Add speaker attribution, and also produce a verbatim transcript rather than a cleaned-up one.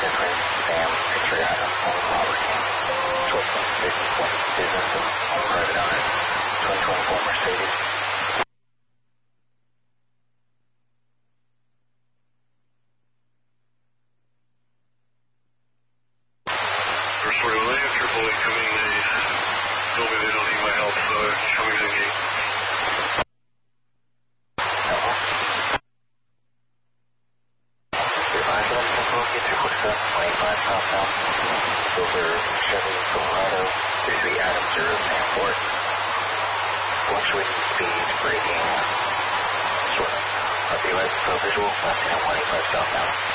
Speaker 1: different Sam picture item on property. twelve point six point business on private owner. twenty twenty-four Mercedes.
Speaker 2: First order of land, triple eight coming. They told me they don't need my help, so show me the gate.
Speaker 1: twenty-five southbound, over Chevy Colorado, three three Adam zero Sanford. Fluctuating speed, braking, sort of. I'll be right, so visual, left hand one eighty-five southbound.